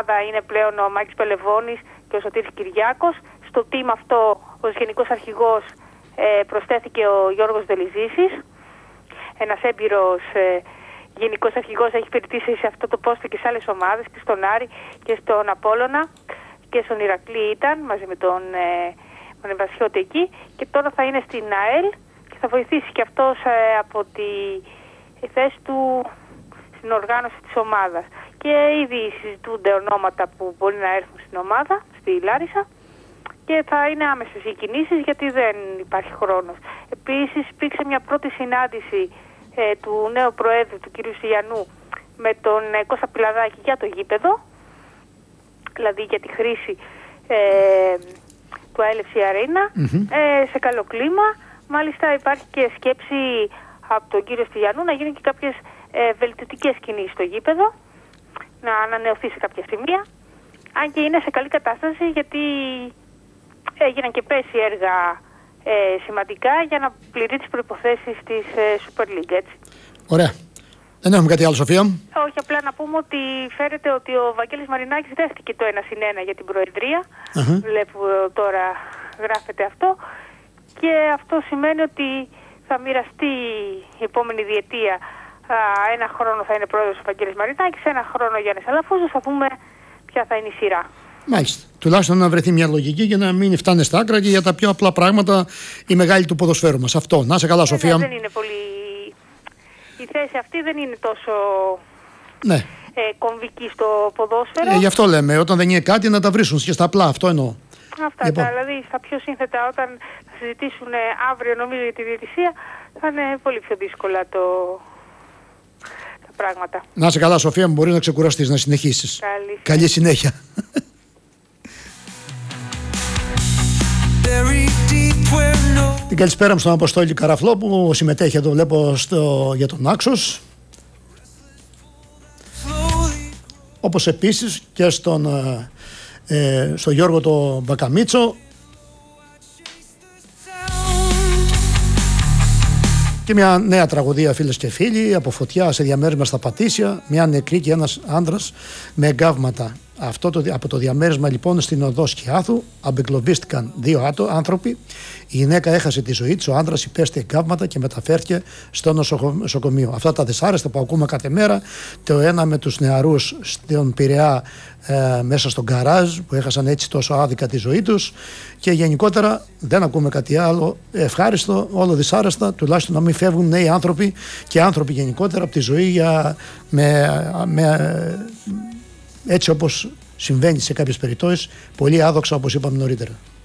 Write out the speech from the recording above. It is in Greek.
ομάδα είναι πλέον ο Μάκης Πελεβώνης και ο Σωτήρης Κυριάκος. Στο team αυτό ως γενικός αρχηγός προσθέθηκε ο Γιώργος Δελιζήσης, ένας έμπειρος γενικός αρχηγός, έχει υπηρετήσει σε αυτό το πόστο και σε άλλες ομάδες, και στον Άρη και στον Απόλλωνα και στον Ηρακλή ήταν, μαζί με τον Νεβασιώτη εκεί, και τώρα θα είναι στην ΑΕΛ και θα βοηθήσει και αυτός από τη θέση του στην οργάνωση της ομάδας. Και ήδη συζητούνται ονόματα που μπορεί να έρθουν στην ομάδα, στη Λάρισα, και θα είναι άμεσες οι κινήσεις γιατί δεν υπάρχει χρόνος. Επίσης υπήρξε μια πρώτη συνάντηση του νέου Προέδρου, του κ. Σιγιαννού, με τον Κώστα Πιλαδάκη για το γήπεδο, δηλαδή για τη χρήση του ΑΕΛ Αρένα, σε καλό κλίμα. Μάλιστα υπάρχει και σκέψη από τον κύριο Στυλιανού να γίνουν και κάποιες βελτιωτικές κινήσεις στο γήπεδο, να ανανεωθεί σε κάποια σημεία, αν και είναι σε καλή κατάσταση γιατί έγιναν και πέρσι έργα σημαντικά για να πληρεί τις προϋποθέσεις της Super League, έτσι. Ωραία. Δεν έχουμε κάτι άλλο, Σοφία? Όχι, απλά να πούμε ότι φέρεται ότι ο Βαγγέλης Μαρινάκης δέχτηκε το 1-1 για την Προεδρία. Βλέπω τώρα γράφεται αυτό. Και αυτό σημαίνει ότι θα μοιραστεί η επόμενη διετία. Ένα χρόνο θα είναι πρόεδρος ο Βαγγέλης Μαρινάκης, ένα χρόνο ο Γιάννης Αλαφούζος, θα πούμε ποια θα είναι η σειρά. Μάλιστα. Τουλάχιστον να βρεθεί μια λογική για να μην φτάνει στα άκρα και για τα πιο απλά πράγματα η μεγάλη του ποδοσφαίρου μας. Αυτό. Να σε καλά, Σοφία. Δεν είναι πολύ. Η θέση αυτή δεν είναι τόσο κομβική στο ποδόσφαιρο. Γι' αυτό λέμε, όταν δεν είναι κάτι να τα βρίσουν και στα απλά. Αυτό εννοώ. Αυτά λοιπόν. Δηλαδή στα πιο σύνθετα, όταν θα συζητήσουν αύριο, νομίζω, για τη διαιτησία, θα είναι πολύ πιο δύσκολα τα πράγματα. Να σε καλά, Σοφία, μπορεί να ξεκουραστείς, να συνεχίσεις. Καλή συνέχεια. Την καλησπέρα μου στον Αποστόλη Καραφλό που συμμετέχει, εδώ βλέπω, για τον Άξος. Όπως επίσης και στον Γιώργο τον Μπακαμίτσο. Και μια νέα τραγωδία, φίλες και φίλοι, από φωτιά σε διαμέρισμα στα Πατήσια, μια νεκρή και ένας άντρας με εγκάβματα. Από το διαμέρισμα λοιπόν στην οδό Σκιάθου απεγκλωβίστηκαν δύο άνθρωποι. Η γυναίκα έχασε τη ζωή της, ο άντρας υπέστη εγκάβματα και μεταφέρθηκε στο νοσοκομείο. Αυτά τα δυσάρεστα που ακούμε κάθε μέρα, το ένα με τους νεαρούς στον Πειραιά μέσα στον γκαράζ που έχασαν έτσι τόσο άδικα τη ζωή τους, και γενικότερα δεν ακούμε κάτι άλλο ευχάριστο, όλο δυσάρεστα, τουλάχιστον να μην φεύγουν νέοι άνθρωποι και άνθρωποι γενικότερα από τη ζωή έτσι όπως συμβαίνει σε κάποιες περιπτώσεις, πολύ άδοξα όπως είπαμε νωρίτερα.